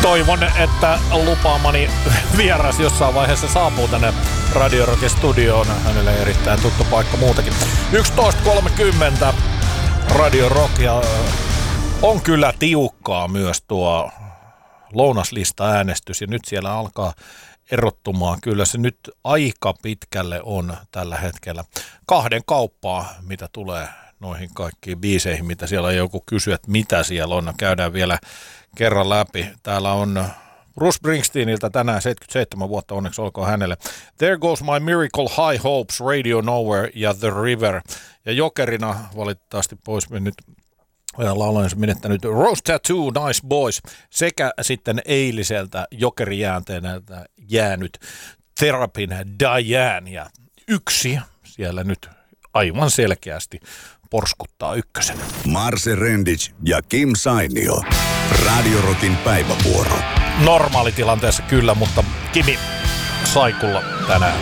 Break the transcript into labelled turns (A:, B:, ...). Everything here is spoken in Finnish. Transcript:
A: Toivon, että lupaamani vieras jossain vaiheessa saapuu tänne Radio Rockin studioon. Hänelle erittäin tuttu paikka muutakin. 11.30 Radio Rock ja on kyllä tiukkaa myös tuo lounaslista-äänestys ja nyt siellä alkaa erottumaan. Kyllä se nyt aika pitkälle on tällä hetkellä 2 kauppaa, mitä tulee noihin kaikkiin biiseihin, mitä siellä on joku kysyä, että mitä siellä on. Käydään vielä kerran läpi. Täällä on Bruce Springsteeniltä tänään 77 vuotta, onneksi olkoon hänelle. There Goes My Miracle, High Hopes, Radio Nowhere ja The River. Ja jokerina valitettavasti pois mennyt laulajansa menettänyt Rose Tattoo, Nice Boys sekä sitten eiliseltä jokerijäänteenä jäänyt Therapin Diane ja yksi siellä nyt aivan selkeästi porskuttaa ykkösen.
B: Marse Rendic ja Kim Sainio. Radio Rockin päivävuoro.
A: Normaalitilanteessa kyllä, mutta Kimi Saikulla tänään.